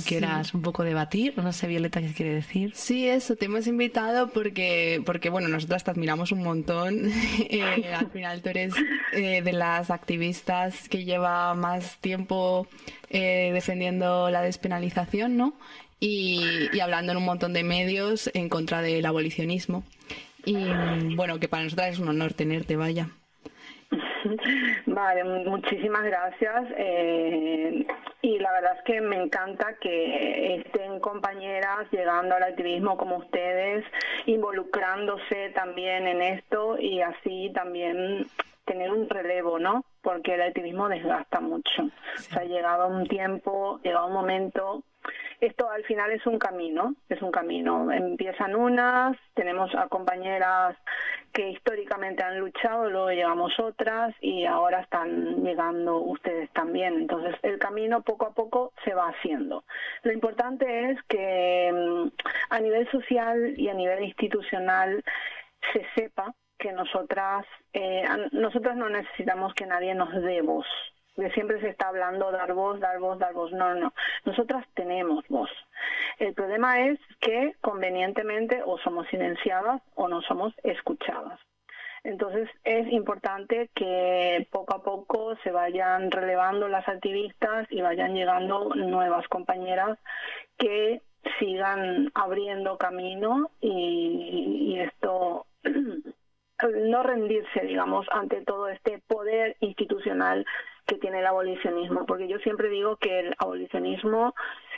quieras un poco debatir. No sé, Violeta, qué quiere decir. Sí, eso, te hemos invitado porque bueno, nosotras te admiramos un montón. Al final tú eres de las activistas que lleva más tiempo defendiendo la despenalización, ¿no? Y hablando en un montón de medios en contra del abolicionismo. Y bueno, que para nosotras es un honor tenerte, vaya. Vale, muchísimas gracias. Y la verdad es que me encanta que estén compañeras llegando al activismo como ustedes, involucrándose también en esto y así también tener un relevo, ¿no? Porque el activismo desgasta mucho. Sí. O sea, llegado un tiempo, llegado un momento. Esto al final es un camino. Empiezan unas, tenemos a compañeras que históricamente han luchado, luego llegamos otras y ahora están llegando ustedes también. Entonces el camino poco a poco se va haciendo. Lo importante es que a nivel social y a nivel institucional se sepa que nosotras no necesitamos que nadie nos dé voz. Que siempre se está hablando dar voz. No. Nosotras tenemos voz. El problema es que convenientemente o somos silenciadas o no somos escuchadas. Entonces es importante que poco a poco se vayan relevando las activistas y vayan llegando nuevas compañeras que sigan abriendo camino y esto... no rendirse, digamos, ante todo este poder institucional que tiene el abolicionismo, porque yo siempre digo que el abolicionismo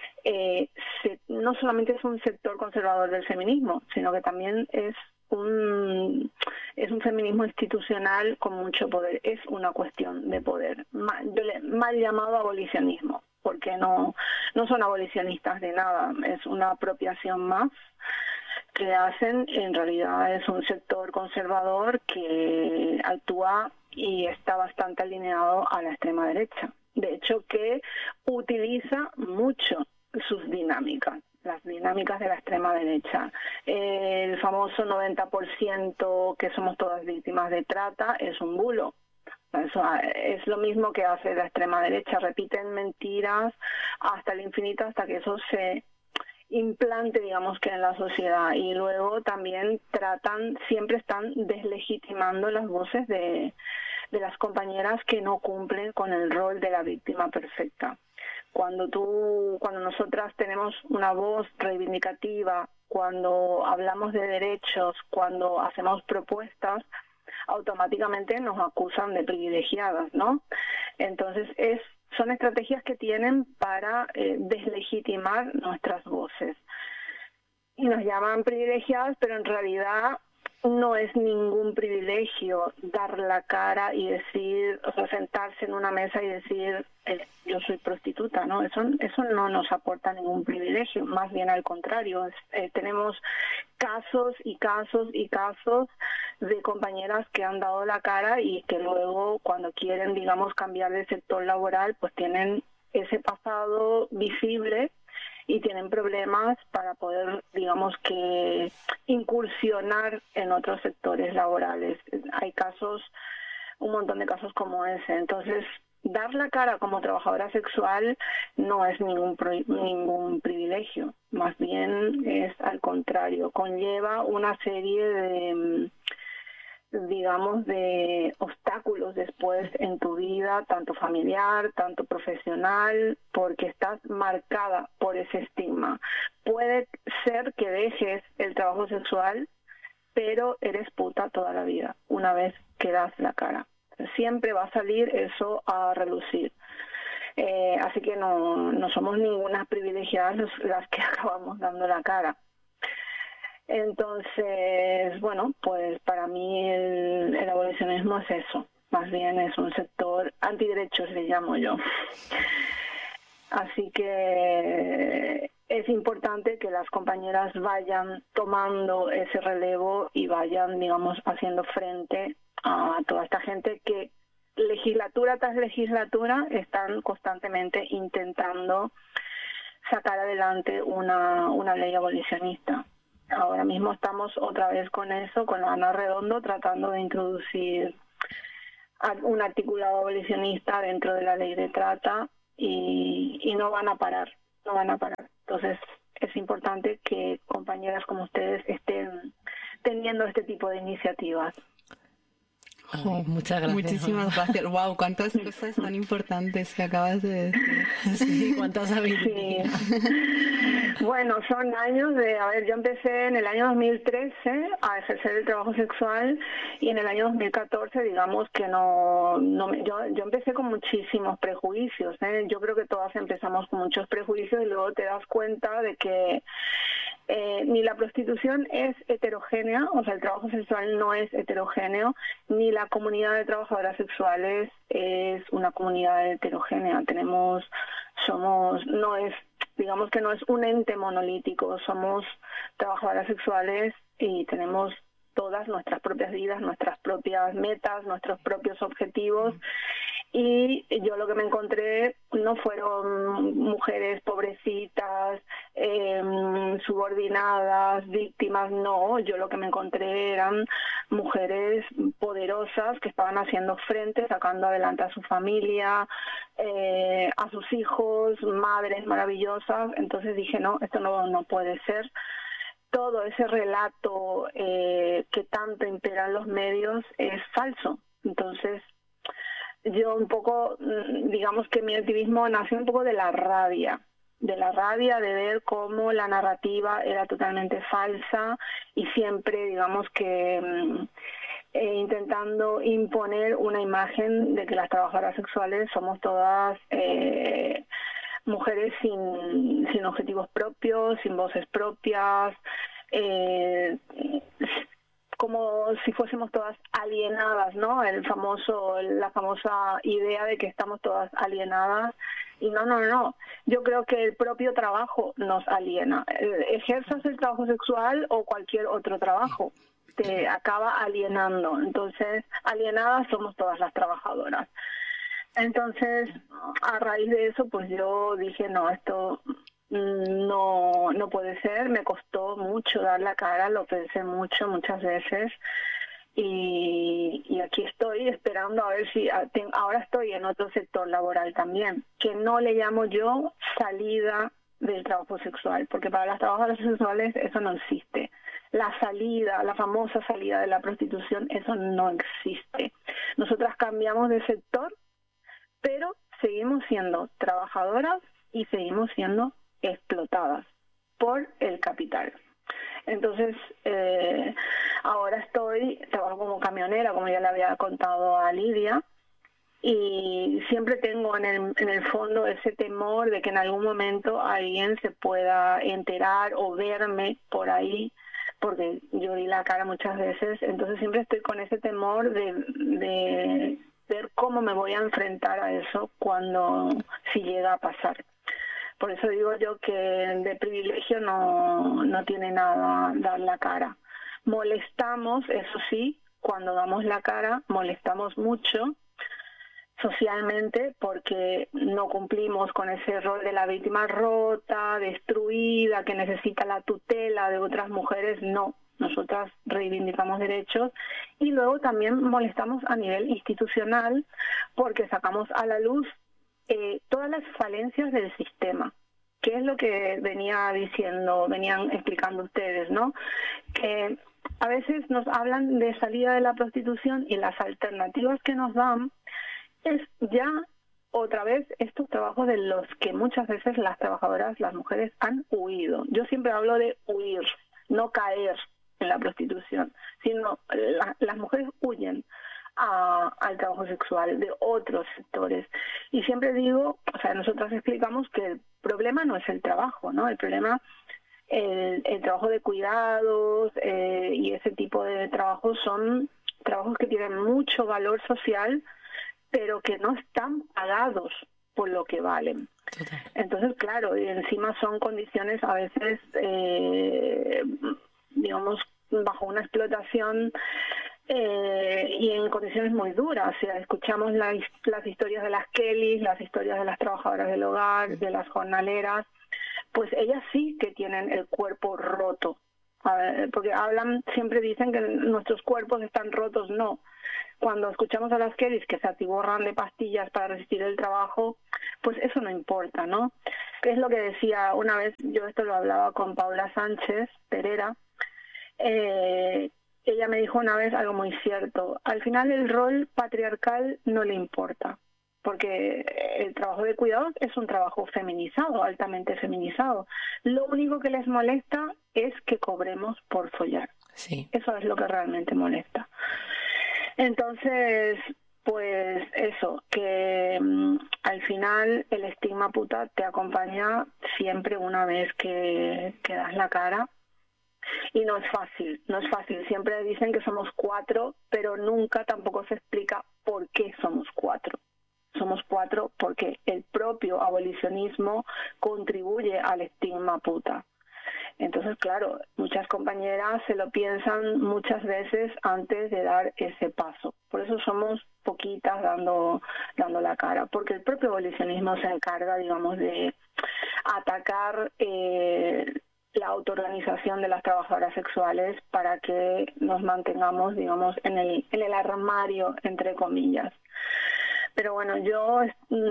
no solamente es un sector conservador del feminismo, sino que también es un feminismo institucional con mucho poder, es una cuestión de poder, mal llamado abolicionismo, porque no son abolicionistas de nada, es una apropiación más que hacen. En realidad es un sector conservador que actúa y está bastante alineado a la extrema derecha. De hecho, que utiliza mucho sus dinámicas, las dinámicas de la extrema derecha. El famoso 90% que somos todas víctimas de trata es un bulo. Eso es lo mismo que hace la extrema derecha, repiten mentiras hasta el infinito, hasta que eso se implante, digamos, que en la sociedad. Y luego también siempre están deslegitimando las voces de las compañeras que no cumplen con el rol de la víctima perfecta. Cuando nosotras tenemos una voz reivindicativa, cuando hablamos de derechos, cuando hacemos propuestas, automáticamente nos acusan de privilegiadas, ¿no? Entonces son estrategias que tienen para deslegitimar nuestras voces. Y nos llaman privilegiadas, pero en realidad no es ningún privilegio dar la cara y decir, o sea, sentarse en una mesa y decir, yo soy prostituta, ¿no? Eso no nos aporta ningún privilegio, más bien al contrario. Tenemos casos y casos y casos de compañeras que han dado la cara y que luego, cuando quieren, digamos, cambiar de sector laboral, pues tienen ese pasado visible y tienen problemas para poder, digamos, que incursionar en otros sectores laborales. Hay un montón de casos como ese. Entonces, dar la cara como trabajadora sexual no es ningún privilegio, más bien es al contrario, conlleva una serie de obstáculos después en tu vida, tanto familiar, tanto profesional, porque estás marcada por ese estigma. Puede ser que dejes el trabajo sexual, pero eres puta toda la vida, una vez que das la cara. Siempre va a salir eso a relucir. Así que no somos ninguna privilegiadas las que acabamos dando la cara. Entonces, bueno, pues para mí el abolicionismo es eso, más bien es un sector antiderechos, le llamo yo. Así que es importante que las compañeras vayan tomando ese relevo y vayan, digamos, haciendo frente a toda esta gente que legislatura tras legislatura están constantemente intentando sacar adelante una ley abolicionista. Ahora mismo estamos otra vez con eso, con Ana Redondo, tratando de introducir un articulado abolicionista dentro de la ley de trata y no van a parar. no van a parar. Entonces es importante que compañeras como ustedes estén teniendo este tipo de iniciativas. Oh, muchas gracias. Muchísimas gracias. Wow, cuántas cosas tan importantes que acabas de decir. Sí, cuántas habilidades. Sí. Bueno, son años de, yo empecé en el año 2013 a ejercer el trabajo sexual y en el año 2014, digamos que yo empecé con muchísimos prejuicios, ¿eh? Yo creo que todas empezamos con muchos prejuicios y luego te das cuenta de que ni la prostitución es heterogénea, o sea, el trabajo sexual no es heterogéneo, ni la comunidad de trabajadoras sexuales es una comunidad heterogénea. Digamos que no es un ente monolítico, somos trabajadoras sexuales y tenemos todas nuestras propias vidas, nuestras propias metas, nuestros propios objetivos. Y yo lo que me encontré no fueron mujeres pobrecitas, subordinadas, víctimas, no. Yo lo que me encontré eran mujeres poderosas que estaban haciendo frente, sacando adelante a su familia, a sus hijos, madres maravillosas. Entonces dije, no, esto no puede ser. Todo ese relato que tanto impera en los medios es falso. Entonces, yo un poco, digamos que mi activismo nació un poco de la rabia de ver cómo la narrativa era totalmente falsa y siempre, digamos que intentando imponer una imagen de que las trabajadoras sexuales somos todas mujeres sin objetivos propios, sin voces propias, como si fuésemos todas alienadas, ¿no? La famosa idea de que estamos todas alienadas. Y no. Yo creo que el propio trabajo nos aliena. Ejerzas el trabajo sexual o cualquier otro trabajo, te acaba alienando. Entonces, alienadas somos todas las trabajadoras. Entonces, a raíz de eso, pues yo dije, no, esto no puede ser. Me costó mucho dar la cara, lo pensé muchas veces. Y aquí estoy esperando a ver si ahora estoy en otro sector laboral también, que no le llamo yo salida del trabajo sexual, porque para las trabajadoras sexuales eso no existe. La famosa salida de la prostitución, eso no existe. Nosotras cambiamos de sector, pero seguimos siendo trabajadoras y seguimos siendo explotadas por el capital. Entonces, ahora trabajo como camionera, como ya le había contado a Lidia, y siempre tengo en el fondo ese temor de que en algún momento alguien se pueda enterar o verme por ahí, porque yo di la cara muchas veces. Entonces siempre estoy con ese temor de ver cómo me voy a enfrentar a eso si llega a pasar. Por eso digo yo que de privilegio no tiene nada dar la cara. Molestamos, eso sí, cuando damos la cara, molestamos mucho socialmente porque no cumplimos con ese rol de la víctima rota, destruida, que necesita la tutela de otras mujeres. No, nosotras reivindicamos derechos y luego también molestamos a nivel institucional porque sacamos a la luz todas las falencias del sistema, que es lo que venían explicando ustedes, ¿no? Que a veces nos hablan de salida de la prostitución y las alternativas que nos dan es ya otra vez estos trabajos de los que muchas veces las trabajadoras, las mujeres han huido. Yo siempre hablo de huir, no caer en la prostitución, sino las mujeres huyen al trabajo sexual de otros sectores. Y siempre digo, nosotras explicamos que el problema no es el trabajo, ¿no? El problema, el trabajo de cuidados y ese tipo de trabajos son trabajos que tienen mucho valor social, pero que no están pagados por lo que valen. Entonces, claro, y encima son condiciones a veces, digamos, bajo una explotación y en condiciones muy duras. O sea, escuchamos las historias de las Kellys, las historias de las trabajadoras del hogar, de las jornaleras, pues ellas sí que tienen el cuerpo roto A ver, porque siempre dicen que nuestros cuerpos están rotos, no. Cuando escuchamos a las Kellys que se atiborran de pastillas para resistir el trabajo, pues eso no importa, ¿no? Que es lo que decía una vez, yo esto lo hablaba con Paula Sánchez Pereira, ella me dijo una vez algo muy cierto: al final el rol patriarcal no le importa, porque el trabajo de cuidados es un trabajo feminizado, altamente feminizado. Lo único que les molesta es que cobremos por follar. Sí. Eso es lo que realmente molesta. Entonces, pues eso, que al final el estigma puta te acompaña siempre una vez que das la cara. Y no es fácil, no es fácil. Siempre dicen que somos 4, pero nunca tampoco se explica por qué somos 4. Somos 4 porque el propio abolicionismo contribuye al estigma puta. Entonces, claro, muchas compañeras se lo piensan muchas veces antes de dar ese paso. Por eso somos poquitas dando la cara, porque el propio abolicionismo se encarga, digamos, de atacar la autoorganización de las trabajadoras sexuales para que nos mantengamos, digamos, en el armario, entre comillas. Pero bueno, yo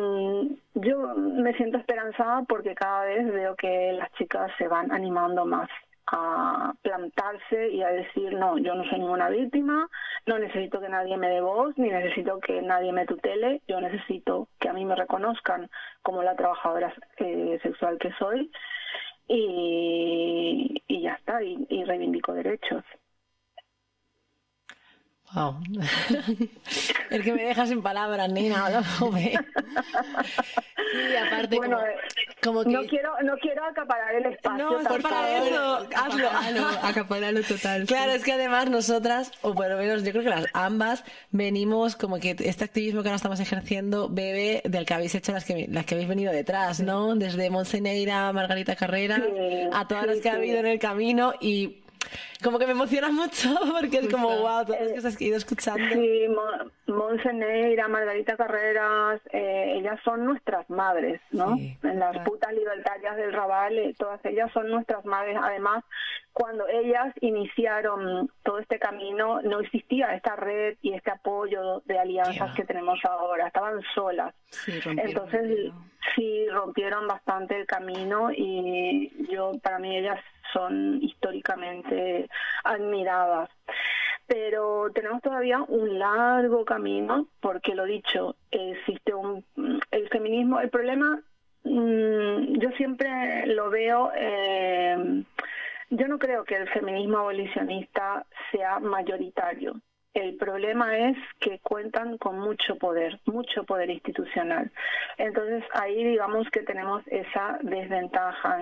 me siento esperanzada porque cada vez veo que las chicas se van animando más a plantarse y a decir: no, yo no soy ninguna víctima, no necesito que nadie me dé voz, ni necesito que nadie me tutele, yo necesito que a mí me reconozcan como la trabajadora sexual que soy, y ya está, y reivindico derechos. Wow. Es que me dejas sin palabras, Nina. Sí, aparte, bueno, como que... no quiero acaparar el espacio. No, está para eso. Hazlo. Acapáralo total. Claro, es que además nosotras, o por lo menos yo creo que ambas, venimos como que este activismo que ahora estamos ejerciendo bebe del que habéis hecho las que habéis venido detrás, ¿no? Desde Montse Neira, Margarita Carrera, a todas las que ha habido en el camino, y como que me emociona mucho porque es como wow, todas las cosas que he ido escuchando. Sí, Montse Neira, Margarita Carreras, ellas son nuestras madres, ¿no? Sí, Las putas libertarias del Raval, todas ellas son nuestras madres. Además, cuando ellas iniciaron todo este camino, no existía esta red y este apoyo de alianzas que tenemos ahora, estaban solas. Sí, entonces sí rompieron bastante el camino, y para mí ellas son históricamente admiradas. Pero tenemos todavía un largo camino, porque lo dicho, existe el feminismo. El problema, yo siempre lo veo, yo no creo que el feminismo abolicionista sea mayoritario. El problema es que cuentan con mucho poder institucional. Entonces ahí digamos que tenemos esa desventaja en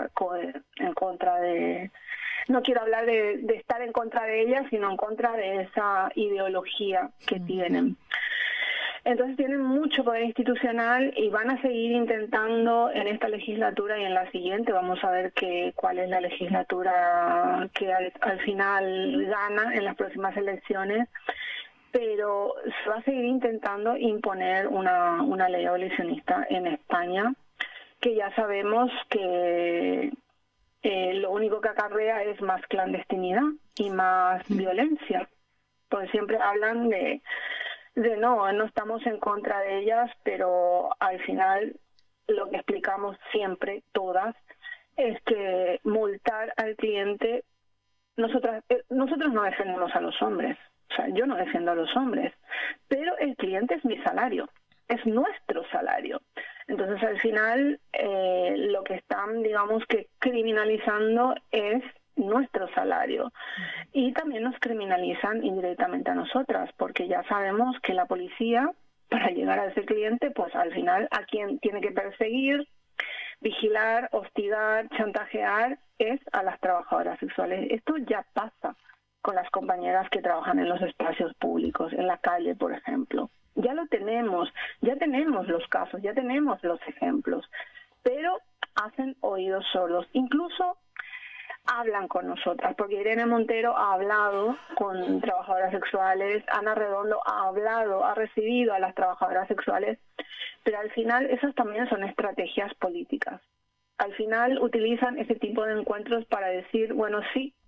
contra de... No quiero hablar de estar en contra de ellas, sino en contra de esa ideología que tienen. Entonces tienen mucho poder institucional y van a seguir intentando en esta legislatura y en la siguiente. Vamos a ver cuál es la legislatura que al final gana en las próximas elecciones, pero se va a seguir intentando imponer una ley abolicionista en España, que ya sabemos que lo único que acarrea es más clandestinidad y más violencia, porque siempre hablan de no estamos en contra de ellas, pero al final lo que explicamos siempre todas es que multar al cliente, nosotros no defendemos a los hombres, o sea, yo no defiendo a los hombres, pero el cliente es mi salario, es nuestro salario. Entonces al final lo que están, digamos, que criminalizando es nuestro salario, y también nos criminalizan indirectamente a nosotras, porque ya sabemos que la policía, para llegar a ese cliente, pues al final a quien tiene que perseguir, vigilar, hostigar, chantajear es a las trabajadoras sexuales. Esto ya pasa con las compañeras que trabajan en los espacios públicos, en la calle, por ejemplo. Ya lo tenemos, ya tenemos los casos, ya tenemos los ejemplos, pero hacen oídos sordos. Incluso hablan con nosotras, porque Irene Montero ha hablado con trabajadoras sexuales, Ana Redondo ha recibido a las trabajadoras sexuales, pero al final esas también son estrategias políticas. Al final utilizan ese tipo de encuentros para decir, bueno, sí,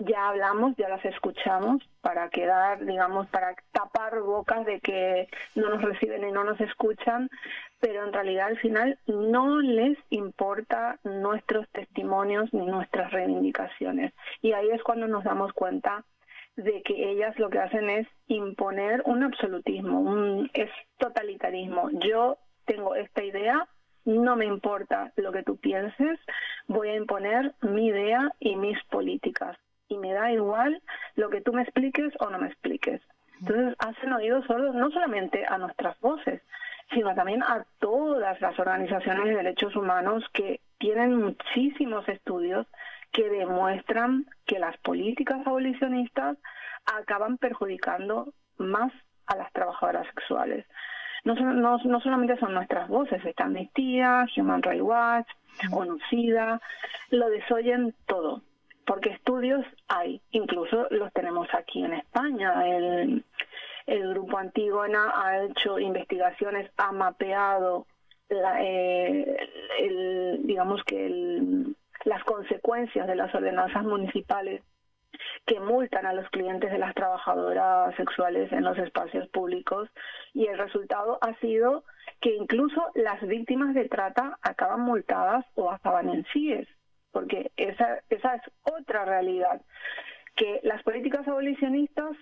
ya hablamos, ya las escuchamos para quedar, digamos, para tapar bocas de que no nos reciben y no nos escuchan, pero en realidad al final no les importa nuestros testimonios ni nuestras reivindicaciones. Y ahí es cuando nos damos cuenta de que ellas lo que hacen es imponer un absolutismo, es totalitarismo. Yo tengo esta idea, no me importa lo que tú pienses, voy a imponer mi idea y mis políticas. Y me da igual lo que tú me expliques o no me expliques. Entonces hacen oídos sordos no solamente a nuestras voces, sino también a todas las organizaciones de derechos humanos que tienen muchísimos estudios que demuestran que las políticas abolicionistas acaban perjudicando más a las trabajadoras sexuales. No solamente son nuestras voces, está Amnistía, Human Rights Watch, ONU-SIDA, lo desoyen todo, porque estudios hay, incluso los tenemos aquí en España. El grupo Antígona ha hecho investigaciones, ha mapeado las consecuencias de las ordenanzas municipales que multan a los clientes de las trabajadoras sexuales en los espacios públicos, y el resultado ha sido que incluso las víctimas de trata acaban multadas o acaban en CIES, porque esa es otra realidad, que las políticas abolicionistas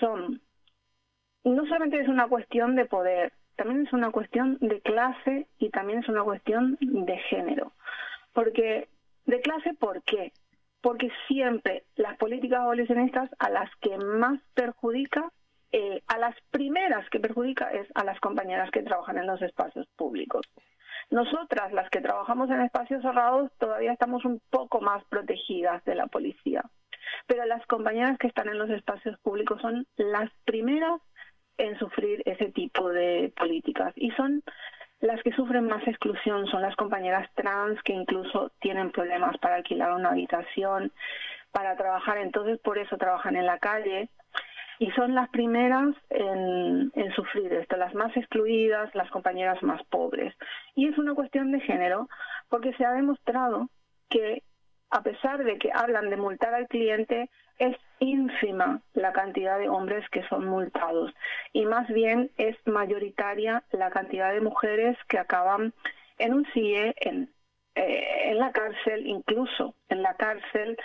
no solamente es una cuestión de poder, también es una cuestión de clase y también es una cuestión de género. Porque de clase, ¿por qué? Porque siempre las políticas abolicionistas a las que más perjudica, a las primeras que perjudica es a las compañeras que trabajan en los espacios públicos. Nosotras, las que trabajamos en espacios cerrados, todavía estamos un poco más protegidas de la policía. Pero las compañeras que están en los espacios públicos son las primeras en sufrir ese tipo de políticas, y son las que sufren más exclusión, son las compañeras trans que incluso tienen problemas para alquilar una habitación, para trabajar, entonces por eso trabajan en la calle, y son las primeras en sufrir esto, las más excluidas, las compañeras más pobres. Y es una cuestión de género, porque se ha demostrado que a pesar de que hablan de multar al cliente, es ínfima la cantidad de hombres que son multados, y más bien es mayoritaria la cantidad de mujeres que acaban en un CIE, en la cárcel, incluso en la cárcel,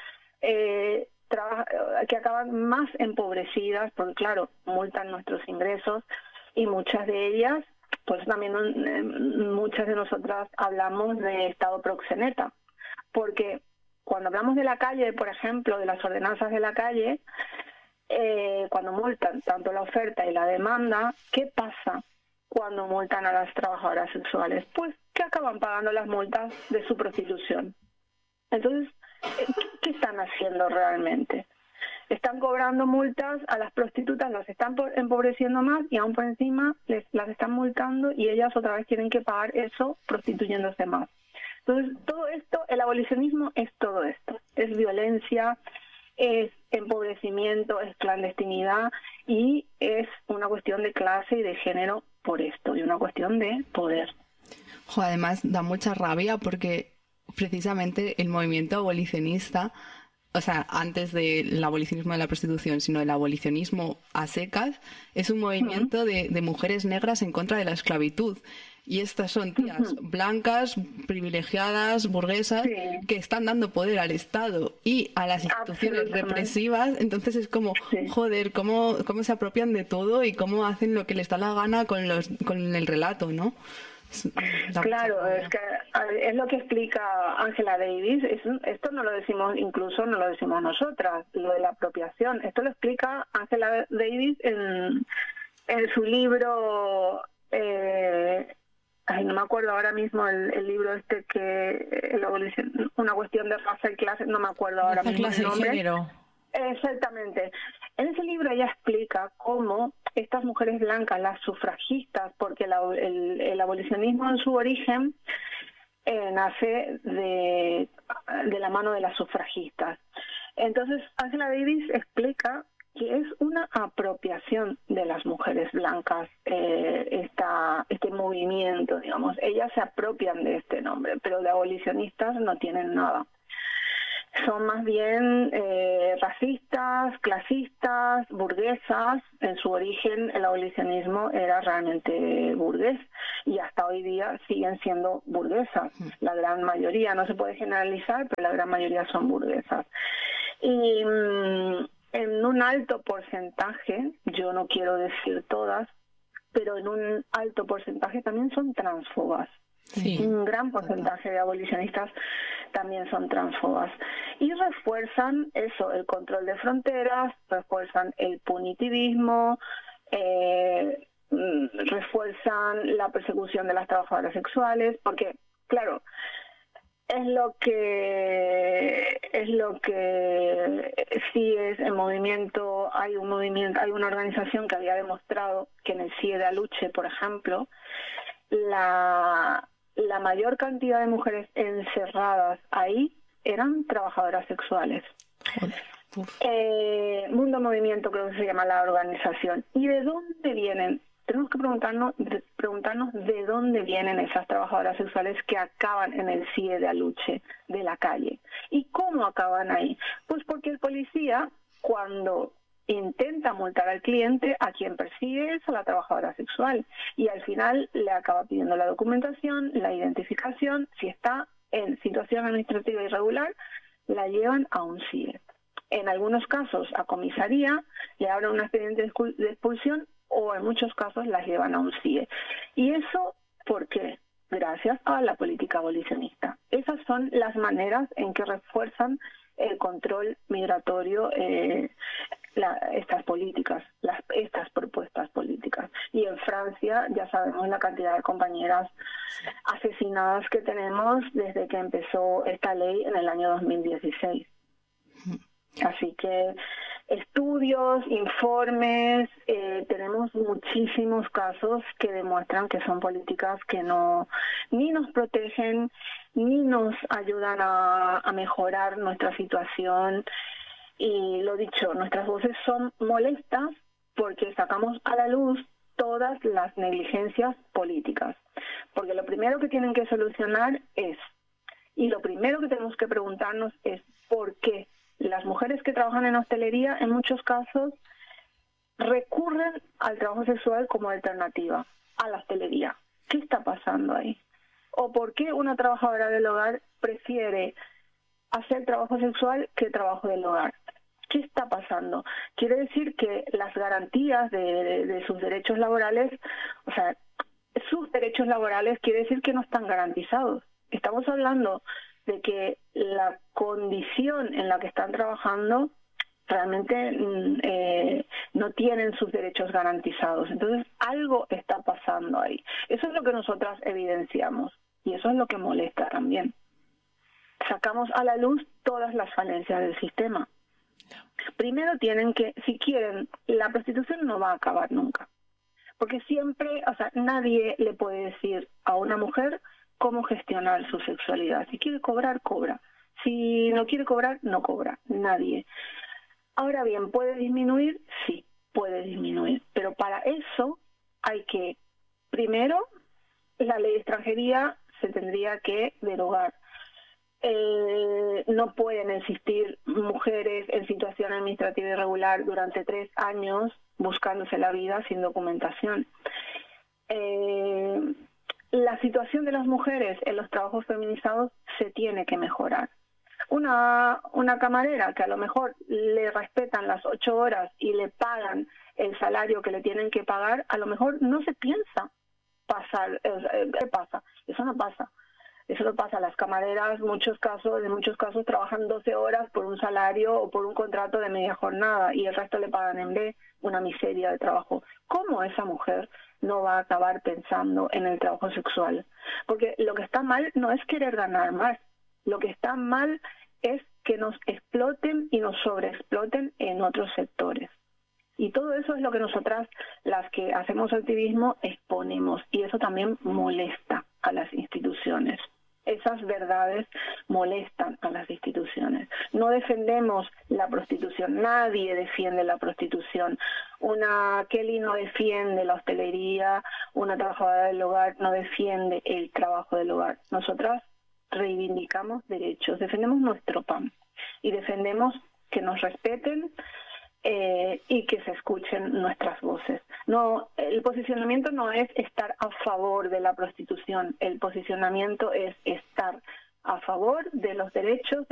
que acaban más empobrecidas, porque claro, multan nuestros ingresos, y muchas de ellas, pues también muchas de nosotras hablamos de estado proxeneta, porque cuando hablamos de la calle, por ejemplo, de las ordenanzas de la calle, cuando multan tanto la oferta y la demanda, ¿qué pasa cuando multan a las trabajadoras sexuales? Pues que acaban pagando las multas de su prostitución. Entonces, ¿qué están haciendo realmente? Están cobrando multas a las prostitutas, las están empobreciendo más, y aún por encima las están multando, y ellas otra vez tienen que pagar eso prostituyéndose más. Entonces, todo esto, el abolicionismo es todo esto, es violencia, es empobrecimiento, es clandestinidad, y es una cuestión de clase y de género por esto, y una cuestión de poder. Además, da mucha rabia porque precisamente el movimiento abolicionista, o sea, antes del abolicionismo de la prostitución, sino el abolicionismo a secas, es un movimiento de mujeres negras en contra de la esclavitud. Y estas son tías blancas, privilegiadas, burguesas, que están dando poder al Estado y a las instituciones represivas. Entonces es como, joder, cómo se apropian de todo y cómo hacen lo que les da la gana con el relato, ¿no? Claro, es lo que explica Angela Davis. Esto no lo decimos, incluso no lo decimos nosotras, lo de la apropiación. Esto lo explica Angela Davis en su libro... no me acuerdo ahora mismo el libro una cuestión de raza y clase, no me acuerdo ahora mismo el nombre. Género. Exactamente. En ese libro ella explica cómo estas mujeres blancas, las sufragistas, porque el abolicionismo en su origen nace de la mano de las sufragistas. Entonces Angela Davis explica que es una apropiación de las mujeres blancas, este movimiento, digamos. Ellas se apropian de este nombre, pero de abolicionistas no tienen nada. son más bien racistas, clasistas, burguesas. En su origen el abolicionismo era realmente burgués y hasta hoy día siguen siendo burguesas. La gran mayoría, no se puede generalizar, pero la gran mayoría son burguesas. Y en un alto porcentaje, yo no quiero decir todas, pero en un alto porcentaje también son transfobas. Sí. Un gran porcentaje de abolicionistas también son transfobas. Y refuerzan eso, el control de fronteras, refuerzan el punitivismo, refuerzan la persecución de las trabajadoras sexuales, porque, claro, es lo que sí es el movimiento. Hay una organización que había demostrado que en el CIE de Aluche, por ejemplo, la mayor cantidad de mujeres encerradas ahí eran trabajadoras sexuales. Mundo Movimiento creo que se llama la organización. ¿Y de dónde vienen? Tenemos que preguntarnos de dónde vienen esas trabajadoras sexuales que acaban en el CIE de Aluche, de la calle. ¿Y cómo acaban ahí? Pues porque el policía, cuando intenta multar al cliente, a quien persigue es a la trabajadora sexual, y al final le acaba pidiendo la documentación, la identificación. Si está en situación administrativa irregular, la llevan a un CIE. En algunos casos a comisaría, le abren un expediente de expulsión, o en muchos casos las llevan a un CIE. ¿Y eso por qué? Gracias a la política abolicionista. Esas son las maneras en que refuerzan el control migratorio, estas políticas, estas propuestas políticas. Y en Francia ya sabemos la cantidad de compañeras asesinadas que tenemos desde que empezó esta ley en el año 2016. Así que estudios, informes, tenemos muchísimos casos que demuestran que son políticas que ni nos protegen, ni nos ayudan a mejorar nuestra situación. Y lo dicho, nuestras voces son molestas porque sacamos a la luz todas las negligencias políticas. Porque lo primero que tienen que solucionar y lo primero que tenemos que preguntarnos es ¿por qué las mujeres que trabajan en hostelería en muchos casos recurren al trabajo sexual como alternativa a la hostelería? ¿Qué está pasando ahí? ¿O por qué una trabajadora del hogar prefiere hacer trabajo sexual que trabajo del hogar? ¿Qué está pasando? Quiere decir que las garantías de sus derechos laborales, o sea, sus derechos laborales quiere decir que no están garantizados. Estamos hablando de que la condición en la que están trabajando realmente no tienen sus derechos garantizados. Entonces, algo está pasando ahí. Eso es lo que nosotras evidenciamos y eso es lo que molesta también. Sacamos a la luz todas las falencias del sistema. Primero tienen que, si quieren, la prostitución no va a acabar nunca. Porque siempre, o sea, nadie le puede decir a una mujer cómo gestionar su sexualidad. Si quiere cobrar, cobra. Si no quiere cobrar, no cobra. Nadie. Ahora bien, ¿puede disminuir? Sí, puede disminuir. Pero para eso hay que, primero, la ley de extranjería se tendría que derogar. No pueden existir mujeres en situación administrativa irregular durante 3 años buscándose la vida sin documentación. La situación de las mujeres en los trabajos feminizados se tiene que mejorar. Una camarera que a lo mejor le respetan las 8 horas y le pagan el salario que le tienen que pagar, a lo mejor no se piensa pasar. ¿Qué pasa? Eso no pasa. Eso no pasa. Las camareras en muchos casos trabajan 12 horas por un salario o por un contrato de media jornada y el resto le pagan en B, una miseria de trabajo. ¿Cómo esa mujer no va a acabar pensando en el trabajo sexual? Porque lo que está mal no es querer ganar más. Lo que está mal es que nos exploten y nos sobreexploten en otros sectores. Y todo eso es lo que nosotras, las que hacemos activismo, exponemos. Y eso también molesta a las instituciones. Esas verdades molestan a las instituciones. No defendemos la prostitución, nadie defiende la prostitución. Una Kelly no defiende la hostelería, una trabajadora del hogar no defiende el trabajo del hogar. Nosotras reivindicamos derechos, defendemos nuestro pan. y defendemos que nos respeten y que se escuchen nuestras voces. No, el posicionamiento no es estar a favor de la prostitución, el posicionamiento es estar a favor de los derechos